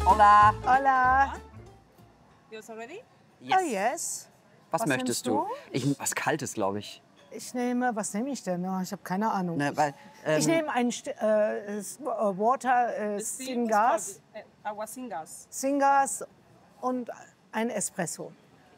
Hola. Hola. Yours already? Yes. Oh, yes. Was Was möchtest nimmst du? Was Kaltes, glaube ich. Ich nehme, was nehme ich denn? Oh, ich habe keine Ahnung. Ne, weil, Ich nehme ein Water Singas, Agua Singas. Singas und ein Espresso.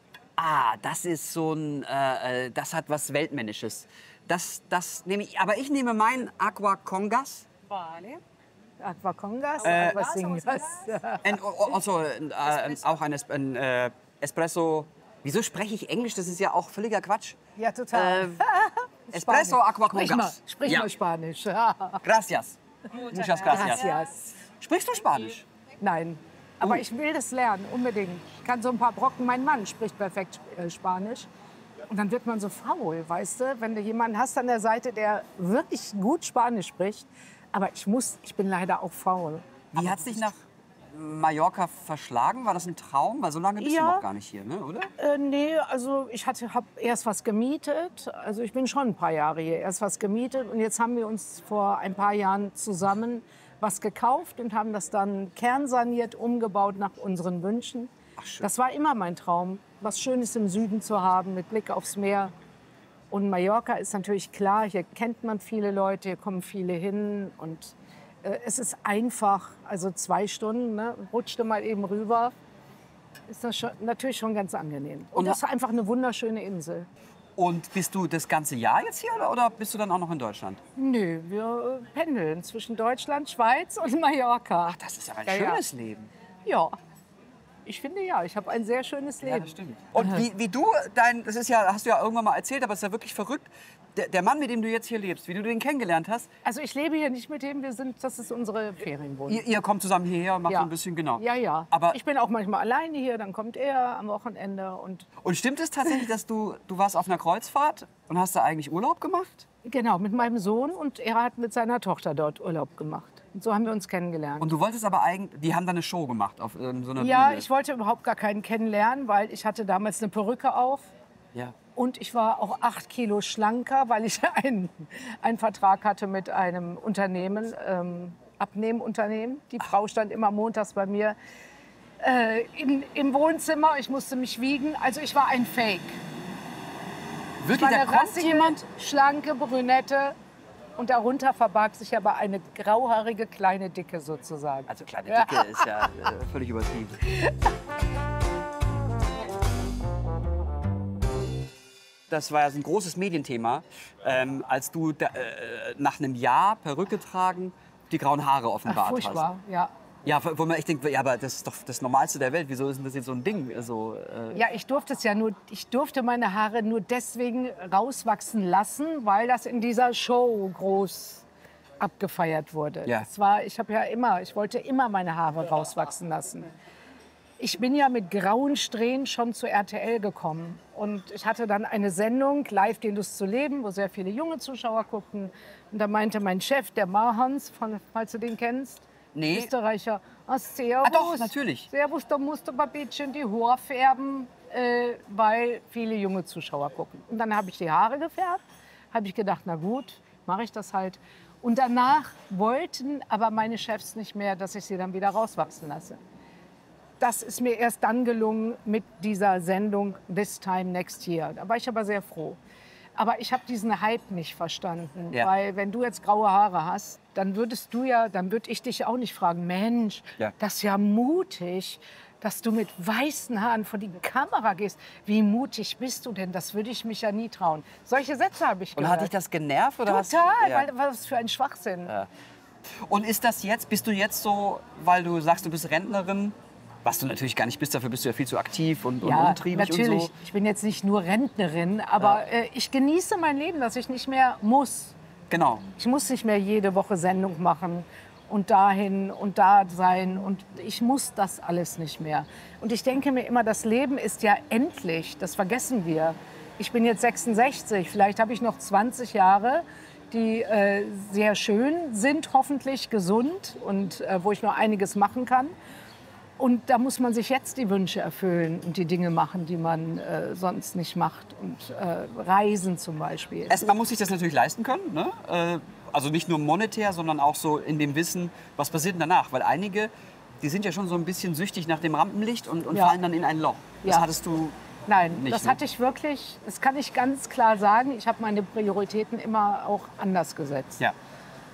das ist so ein, das hat was Weltmännisches. Das nehme ich, aber ich nehme mein Aqua Congas. Vale. Aqua Congas, Aqua Singas. And also, auch ein Espresso. Wieso spreche ich Englisch? Das ist ja auch völliger Quatsch. Ja, total. Espresso Aqua Congas. Sprich mal Spanisch. Gracias. Muchas gracias. Gracias. Sprichst du Spanisch? Nein, aber ich will das lernen, unbedingt. Ich kann so ein paar Brocken. Mein Mann spricht perfekt Spanisch. Und dann wird man so faul, weißt du? Wenn du jemanden hast an der Seite, der wirklich gut Spanisch spricht. Aber ich bin leider auch faul. Wie hat es dich nach Mallorca verschlagen? War das ein Traum? Weil so lange bist du noch gar nicht hier, ne? Oder? Nee, also ich habe erst was gemietet. Also ich bin schon ein paar Jahre hier. Erst was gemietet und jetzt haben wir uns vor ein paar Jahren zusammen was gekauft und haben das dann kernsaniert, umgebaut nach unseren Wünschen. Ach, schön. Das war immer mein Traum, was Schönes im Süden zu haben, mit Blick aufs Meer. Und Mallorca ist natürlich klar, hier kennt man viele Leute, hier kommen viele hin und es ist einfach, also 2 Stunden, ne, rutschte mal eben rüber, ist das schon, natürlich schon ganz angenehm. Und das ist einfach eine wunderschöne Insel. Und bist du das ganze Jahr jetzt hier oder bist du dann auch noch in Deutschland? Nö, wir pendeln zwischen Deutschland, Schweiz und Mallorca. Ach, das ist aber ein schönes Leben. Ja, ich finde ja, ich habe ein sehr schönes Leben. Ja, das stimmt. Und wie du, das ist ja, hast du ja irgendwann mal erzählt, aber es ist ja wirklich verrückt. Der Mann, mit dem du jetzt hier lebst, wie du den kennengelernt hast. Also ich lebe hier nicht mit dem, das ist unsere Ferienwohnung. Ihr kommt zusammen hierher und macht so ein bisschen, genau. Ja, ja. Aber ich bin auch manchmal alleine hier, dann kommt er am Wochenende. Und stimmt es tatsächlich, dass du warst auf einer Kreuzfahrt und hast da eigentlich Urlaub gemacht? genau, mit meinem Sohn und er hat mit seiner Tochter dort Urlaub gemacht. Und so haben wir uns kennengelernt. Und du wolltest aber eigentlich, die haben da eine Show gemacht auf so einer ja, Bühne. ich wollte überhaupt gar keinen kennenlernen, weil ich hatte damals eine Perücke auf. Ja. Und ich war auch 8 Kilo schlanker, weil ich einen Vertrag hatte mit einem Unternehmen, Abnehmenunternehmen. Die Frau stand immer montags bei mir im Wohnzimmer. Ich musste mich wiegen. Also ich war ein Fake. Wirklich, Ich war da eine kommt rassige, jemand? schlanke Brünette. Und darunter verbarg sich aber eine grauhaarige kleine Dicke sozusagen. Also kleine Dicke ist ja völlig übertrieben. Das war ja so ein großes Medienthema, als du nach einem Jahr Perücke tragen die grauen Haare offenbart Furchtbar, ja. hast. Ja, wo man echt denkt, ja, aber das ist doch das Normalste der Welt. Wieso ist denn das jetzt so ein Ding? Also, Ja, ich durfte meine Haare nur deswegen rauswachsen lassen, weil das in dieser Show groß abgefeiert wurde. Ja. Ich wollte immer meine Haare rauswachsen lassen. Ich bin ja mit grauen Strähnen schon zu RTL gekommen. Und ich hatte dann eine Sendung, Live die Lust zu leben, wo sehr viele junge Zuschauer guckten. Und da meinte mein Chef, der Marhans, falls du den kennst, nee. Österreicher, servus. Doch, natürlich. Servus, da musst du mal ein bisschen die Haare färben, weil viele junge Zuschauer gucken. Und dann habe ich die Haare gefärbt, habe ich gedacht, na gut, mache ich das halt. Und danach wollten aber meine Chefs nicht mehr, dass ich sie dann wieder rauswachsen lasse. Das ist mir erst dann gelungen mit dieser Sendung This Time Next Year. Da war ich aber sehr froh. Aber ich habe diesen Hype nicht verstanden. Ja. Weil wenn du jetzt graue Haare hast, dann würde ich dich auch nicht fragen, Mensch, Ja. das ist ja mutig, dass du mit weißen Haaren vor die Kamera gehst. Wie mutig bist du denn? Das würde ich mich ja nie trauen. Solche Sätze habe ich und gehört. hat dich das genervt? Oder Total, ja. weil was für ein Schwachsinn. Ja. Und bist du jetzt so, weil du sagst, du bist Rentnerin, was du natürlich gar nicht bist, dafür bist du ja viel zu aktiv und umtriebig natürlich. und so. Ich bin jetzt nicht nur Rentnerin, aber ich genieße mein Leben, dass ich nicht mehr muss. Genau. Ich muss nicht mehr jede Woche Sendung machen und dahin und da sein. Und ich muss das alles nicht mehr. Und ich denke mir immer, das Leben ist ja endlich. Das vergessen wir. Ich bin jetzt 66, vielleicht habe ich noch 20 Jahre, die sehr schön sind, hoffentlich gesund und wo ich noch einiges machen kann. Und da muss man sich jetzt die Wünsche erfüllen und die Dinge machen, die man sonst nicht macht. Und reisen zum Beispiel. Man muss sich das natürlich leisten können, ne? Also nicht nur monetär, sondern auch so in dem Wissen, was passiert denn danach. Weil einige die sind ja schon so ein bisschen süchtig nach dem Rampenlicht und Ja. fallen dann in ein Loch. Das Ja. hattest du Nein, nicht, das ne? hatte ich wirklich, das kann ich ganz klar sagen. Ich habe meine Prioritäten immer auch anders gesetzt. Ja.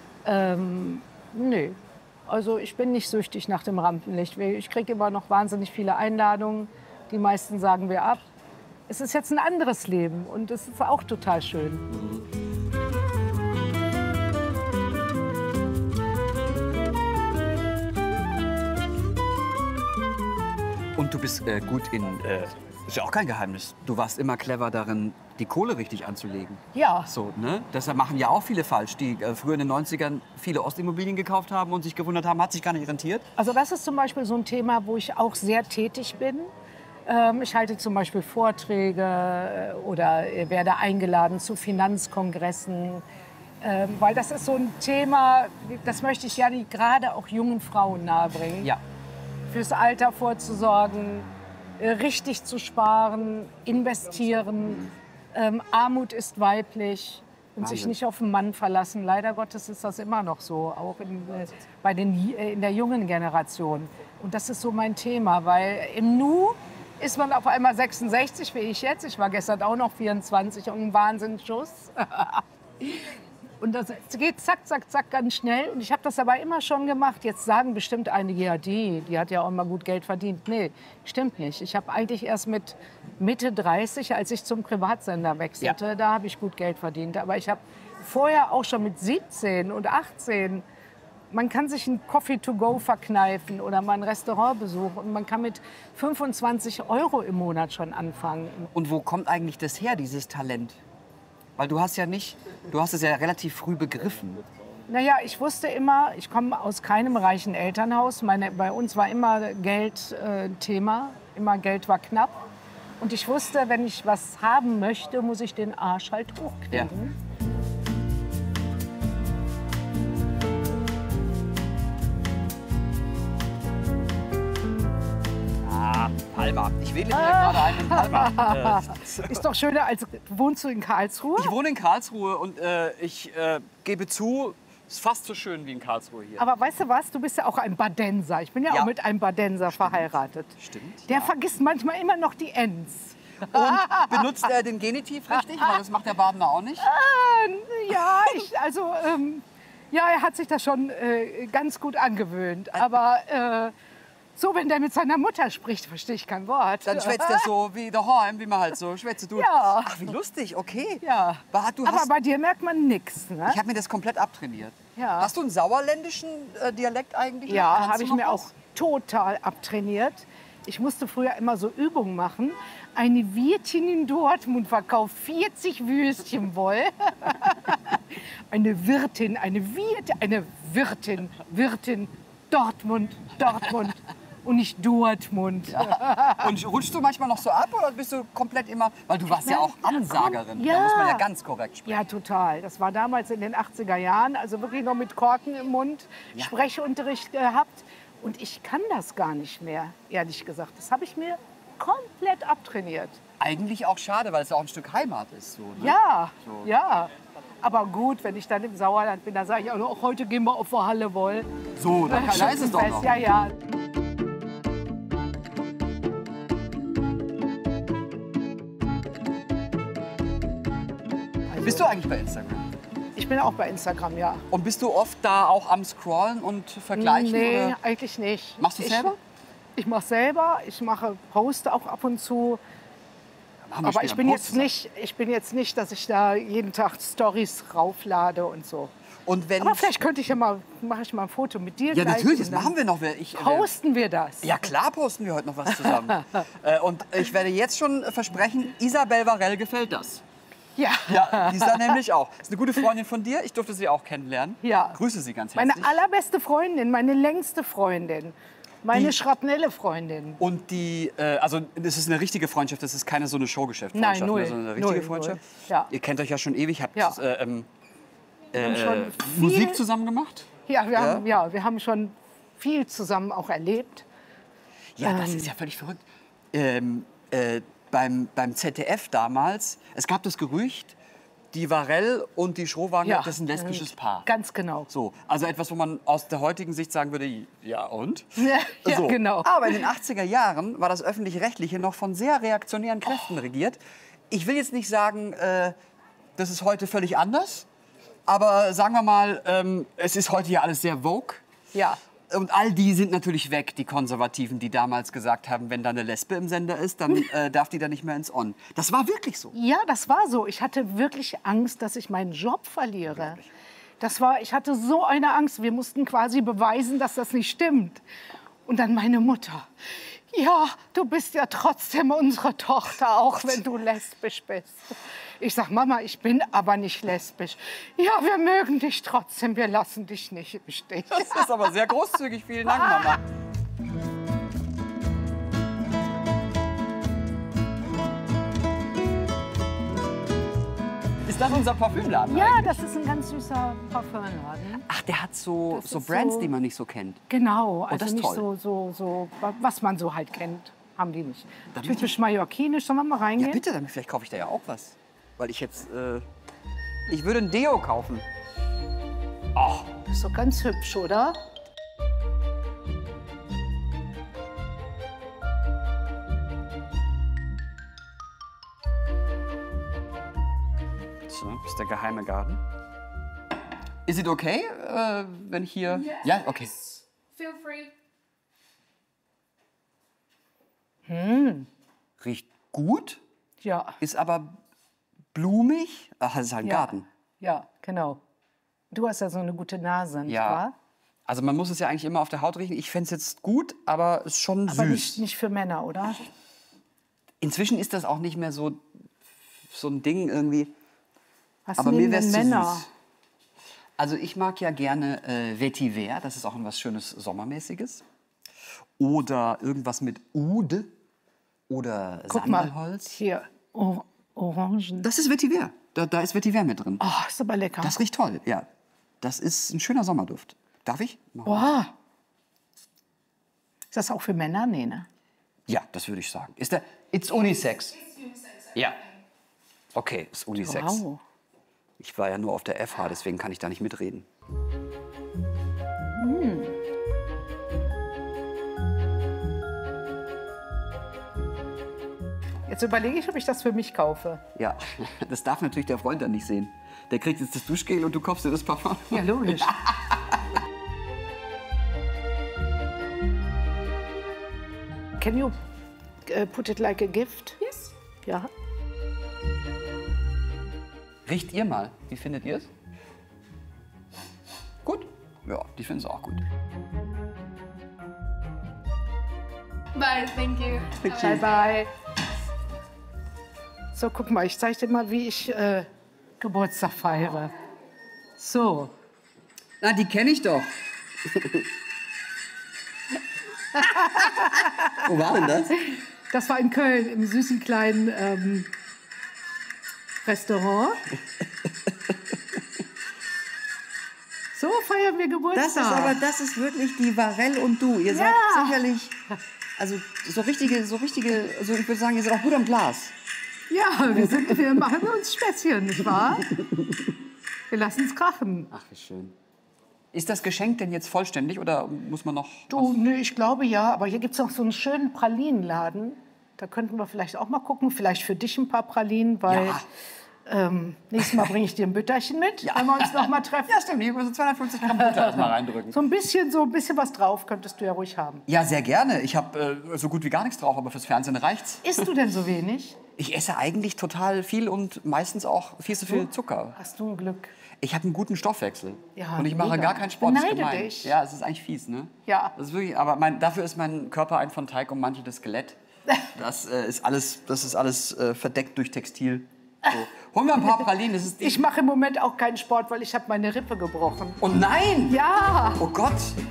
Nee, also ich bin nicht süchtig nach dem Rampenlicht. Ich kriege immer noch wahnsinnig viele Einladungen. Die meisten sagen wir ab. Es ist jetzt ein anderes Leben und es ist auch total schön. Und du bist gut in, ist ja auch kein Geheimnis, du warst immer clever darin, die Kohle richtig anzulegen. Ja, So, ne? Das machen ja auch viele falsch, die früher in den 90ern viele Ostimmobilien gekauft haben und sich gewundert haben, hat sich gar nicht rentiert. also das ist zum Beispiel so ein Thema, wo ich auch sehr tätig bin. Ich halte zum Beispiel Vorträge oder werde eingeladen zu Finanzkongressen, weil das ist so ein Thema, das möchte ich gerne gerade auch jungen Frauen nahebringen. Ja. Fürs Alter vorzusorgen, richtig zu sparen, investieren. Armut ist weiblich und sich Wahnsinn. nicht auf den Mann verlassen. Leider Gottes ist das immer noch so, auch in der jungen Generation. Und das ist so mein Thema, weil im Nu ist man auf einmal 66, wie ich jetzt. Ich war gestern auch noch 24 und ein Wahnsinnsschuss. Und das geht zack, zack, zack ganz schnell. Und ich habe das aber immer schon gemacht. Jetzt sagen bestimmt einige, ja, die hat ja auch mal gut Geld verdient. Nee, stimmt nicht. Ich habe eigentlich erst mit Mitte 30, als ich zum Privatsender wechselte, da habe ich gut Geld verdient. Aber ich habe vorher auch schon mit 17 und 18, man kann sich einen Coffee to go verkneifen oder mal ein Restaurant besuchen. Und man kann mit 25 € im Monat schon anfangen. Und wo kommt eigentlich das her, dieses Talent? Weil du hast es ja relativ früh begriffen. Naja, ich wusste immer, ich komme aus keinem reichen Elternhaus. Bei uns war immer Geld Thema, immer Geld war knapp. Und ich wusste, wenn ich was haben möchte, muss ich den Arsch halt hochkriegen. Palma. Ich wähle mir gerade einen in Palma. Ist doch schöner als, wohnst du in Karlsruhe? Ich wohne in Karlsruhe und ich gebe zu, es ist fast so schön wie in Karlsruhe hier. Aber weißt du was, du bist ja auch ein Badenser. Ich bin ja Ja. auch mit einem Badenser verheiratet. Stimmt. Der vergisst manchmal immer noch die Ns. Und benutzt er den Genitiv richtig? Weil das macht der Badener auch nicht. Ja, ja, er hat sich das schon ganz gut angewöhnt. Aber so, wenn der mit seiner Mutter spricht, verstehe ich kein Wort. Dann schwätzt er so wie daheim, wie man halt so schwätzt. Du. Ja. Ach, wie lustig, okay. Ja. Aber bei dir merkt man nichts, ne? Ich habe mir das komplett abtrainiert. Ja. Hast du einen sauerländischen Dialekt eigentlich? Ja, Kannst habe du ich noch mir was? auch total abtrainiert. Ich musste früher immer so Übungen machen. Eine Wirtin in Dortmund verkauft 40 Würstchen wohl. Eine Wirtin, Wirtin, Dortmund und nicht Dortmund. Und rutschst du manchmal noch so ab oder bist du komplett immer, weil du warst ja auch Ansagerin, Ja. da muss man ja ganz korrekt sprechen. Ja, total. Das war damals in den 80er Jahren, also wirklich noch mit Korken im Mund, Ja. Sprechunterricht gehabt. Und ich kann das gar nicht mehr, ehrlich gesagt. Das habe ich mir komplett abtrainiert. Eigentlich auch schade, weil es auch ein Stück Heimat ist. So, ne? Ja, So. ja. Aber gut, wenn ich dann im Sauerland bin, dann sage ich auch, heute gehen wir auf der Halle wohl. So, da ist es doch noch. Ja, ja. Bist du eigentlich bei Instagram? Ich bin auch bei Instagram, ja. Und bist du oft da auch am Scrollen und Vergleichen? Nee, Oder? eigentlich nicht. Machst du es selber? Ich mache selber, poste auch ab und zu. Machen wir Aber später ich einen bin, Post ich bin jetzt nicht, dass ich da jeden Tag Stories rauflade und so. Und wenn Aber vielleicht könnte ich mache ich mal ein Foto mit dir ja, gleich natürlich, das und dann machen wir noch. Posten wir das. Ja, klar posten wir heute noch was zusammen. Und ich werde jetzt schon versprechen, Isabel Varell gefällt das. Ja. Ja, die ist da nämlich auch. Ist eine gute Freundin von dir. Ich durfte sie auch kennenlernen. Ja. Grüße sie ganz Meine herzlich. allerbeste Freundin, meine längste Freundin, meine Schrapnelle-Freundin. Und die, also das ist eine richtige Freundschaft, das ist keine so eine Showgeschäft-Freundschaft, Nein, null. sondern eine richtige Null, Freundschaft. null. Ja. Ihr kennt euch ja schon ewig, habt Ja. schon viel- Musik zusammen gemacht? Ja, wir haben schon viel zusammen auch erlebt. Ja, das ist ja völlig verrückt. Beim ZDF damals, es gab das Gerücht, die Varell und die Schrowange, Ja. das ist ein lesbisches Paar. Ganz genau. So, also etwas, wo man aus der heutigen Sicht sagen würde, ja und? Ja, So. genau. Aber in den 80er Jahren war das Öffentlich-Rechtliche noch von sehr reaktionären Kräften regiert. Ich will jetzt nicht sagen, das ist heute völlig anders. Aber sagen wir mal, es ist heute ja alles sehr vogue. Ja. Und all die sind natürlich weg, die Konservativen, die damals gesagt haben, wenn da eine Lesbe im Sender ist, dann darf die da nicht mehr ins On. Das war wirklich so. Ja, das war so. Ich hatte wirklich Angst, dass ich meinen Job verliere. Ich hatte so eine Angst. Wir mussten quasi beweisen, dass das nicht stimmt. Und dann meine Mutter. Ja, du bist ja trotzdem unsere Tochter, auch wenn du lesbisch bist. Ich sag, Mama, ich bin aber nicht lesbisch. Ja, wir mögen dich trotzdem, wir lassen dich nicht im Stich. Das ist aber sehr großzügig. Vielen Dank, Mama. Ist das unser Parfümladen Ja, eigentlich? das ist ein ganz süßer Parfümladen. Ach, der hat so Das ist Brands, so- die man nicht so kennt. Genau, das also ist nicht toll. so, was man so halt kennt, haben die nicht. Da bin Typisch mallorquinisch, sollen wir mal Ja, reingehen? bitte, dann vielleicht kaufe ich da ja auch was. Weil ich jetzt, ich würde ein Deo kaufen. Ist doch ganz hübsch, oder? So, das ist der geheime Garten. Is it okay, wenn ich hier... Ja, okay. Feel free. Riecht gut, Ja. ist aber blumig. Ach, das ist halt ein Ja. Garten. Ja, genau. Du hast ja so eine gute Nase, nicht Ja. wahr? Also man muss es ja eigentlich immer auf der Haut riechen. Ich fände es jetzt gut, aber es ist schon Aber süß. nicht für Männer, oder? Inzwischen ist das auch nicht mehr so ein Ding irgendwie. Was Aber mir nehmen wäre es denn zu Männer? süß. Also ich mag ja gerne Vetiver, das ist auch was Schönes Sommermäßiges. Oder irgendwas mit Oud oder Guck mal, Sandelholz. hier, Orangen. Das ist Vetiver, da ist Vetiver mit drin. Oh, ist aber lecker. Das riecht toll, ja. Das ist ein schöner Sommerduft. Darf ich? Boah. Ist das auch für Männer? Nee, ne? Ja, das würde ich sagen. It's Unisex. Ja. Okay, ist Unisex. Wow. Ich war ja nur auf der FH, deswegen kann ich da nicht mitreden. Jetzt überlege ich, ob ich das für mich kaufe. Ja, das darf natürlich der Freund dann nicht sehen. Der kriegt jetzt das Duschgel und du kaufst dir das Parfum. Ja, logisch. Can you put it like a gift? Yes. Ja. Riecht ihr mal. Wie findet ihr es? Gut? Ja, die finden es auch gut. Bye, thank you. Bye, bye. So, guck mal, ich zeige dir mal, wie ich Geburtstag feiere. So. Na, die kenne ich doch. Wo war denn das? Das war in Köln im süßen kleinen Restaurant. So feiern wir Geburtstag. Das ist wirklich die Varell und du. Ihr seid Ja. sicherlich, also so richtige, also ich würde sagen, ihr seid auch gut am Glas. Ja, wir machen uns Späßchen, nicht wahr? Wir lassen es krachen. Ach, wie schön. Ist das Geschenk denn jetzt vollständig oder muss man noch... Du, nö, ich glaube ja, aber hier gibt es noch so einen schönen Pralinenladen. Da könnten wir vielleicht auch mal gucken. Vielleicht für dich ein paar Pralinen, weil nächstes Mal bringe ich dir ein Bütterchen mit, wenn wir uns noch mal treffen. Ja, stimmt. Ich muss so 250 Gramm Butter erstmal reindrücken. So ein bisschen was drauf könntest du ja ruhig haben. Ja, sehr gerne. Ich habe so gut wie gar nichts drauf, aber fürs Fernsehen reicht's. Isst du denn so wenig? Ich esse eigentlich total viel und meistens auch viel zu viel Zucker. Hast du ein Glück. Ich habe einen guten Stoffwechsel Ja, und ich mache mega. gar keinen Sport. Das ist Beneide gemein. dich. Ja, es ist eigentlich fies, ne? Ja. Das ist wirklich, aber dafür ist mein Körper ein von Teig ummanteltes Skelett. Das ist alles verdeckt durch Textil. So. Holen wir ein paar Pralinen. Das ist Ich mache im Moment auch keinen Sport, weil ich habe meine Rippe gebrochen. Oh nein! Ja. Oh Gott!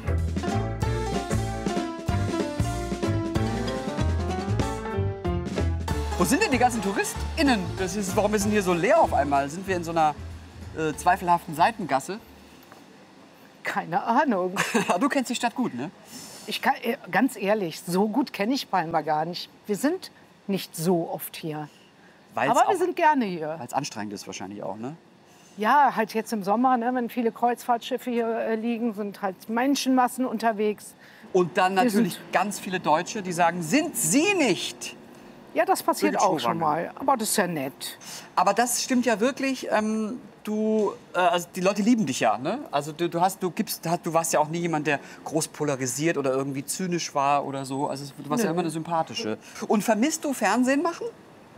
Wo sind denn die ganzen TouristInnen? Warum ist denn hier so leer auf einmal? Sind wir in so einer zweifelhaften Seitengasse? Keine Ahnung. Du kennst die Stadt gut, ne? Ich kann, ganz ehrlich, so gut kenne ich Palma gar nicht. Wir sind nicht so oft hier. Aber wir sind gerne hier. Weil es anstrengend ist wahrscheinlich auch, ne? Ja, halt jetzt im Sommer, ne, wenn viele Kreuzfahrtschiffe hier liegen, sind halt Menschenmassen unterwegs. Und dann Wir natürlich sind- ganz viele Deutsche, die sagen, sind Sie nicht? Ja, das passiert Birgit auch schon Schrowange. mal. Aber das ist ja nett. Aber das stimmt ja wirklich. Also die Leute lieben dich ja, ne? Also du warst ja auch nie jemand, der groß polarisiert oder irgendwie zynisch war oder so. Also du warst ja immer eine sympathische. Und vermisst du Fernsehen machen?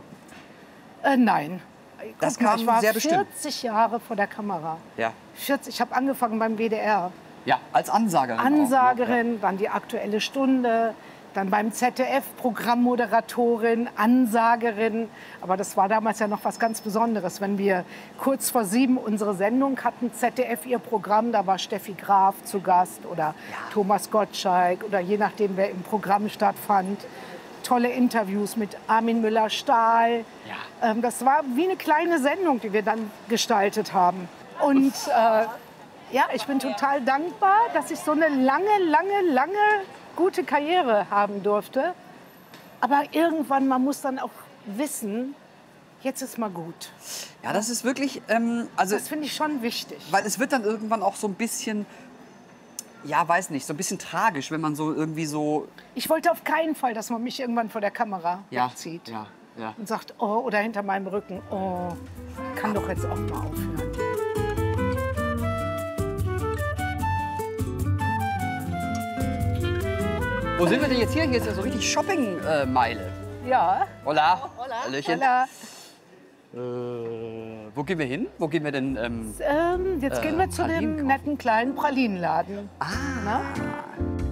Nein. Das Guck mal, kam ich war sehr bestimmt. 40 Jahre vor der Kamera. Ja. 40, ich habe angefangen beim WDR. Ja, als Ansagerin. Ansagerin, dann die Aktuelle Stunde, dann beim ZDF Programmmoderatorin, Ansagerin. Aber das war damals ja noch was ganz Besonderes. Wenn wir kurz vor 7 unsere Sendung hatten, ZDF ihr Programm, da war Steffi Graf zu Gast oder Thomas Gottschalk oder je nachdem, wer im Programm stattfand. Tolle Interviews mit Armin Müller-Stahl. Ja. Das war wie eine kleine Sendung, die wir dann gestaltet haben. Und ja, ich bin total dankbar, dass ich so eine lange gute Karriere haben durfte. Aber irgendwann, man muss dann auch wissen, jetzt ist mal gut. Ja, das ist wirklich, also, Das finde ich schon wichtig. weil es wird dann irgendwann auch so ein bisschen, ja, weiß nicht, so ein bisschen tragisch, wenn man so irgendwie so, Ich wollte auf keinen Fall, dass man mich irgendwann vor der Kamera ja, wegzieht. ja, ja. Und sagt, oh, oder hinter meinem Rücken, oh, kann doch jetzt auch mal aufhören. Wo sind wir denn jetzt hier? Hier ist ja so richtig Shopping-Meile. Ja. Hola. Hallöchen. Hola. Wo gehen wir hin? Wo gehen wir denn? Jetzt gehen wir zu dem Pralinen kaufen. netten kleinen Pralinenladen. Na?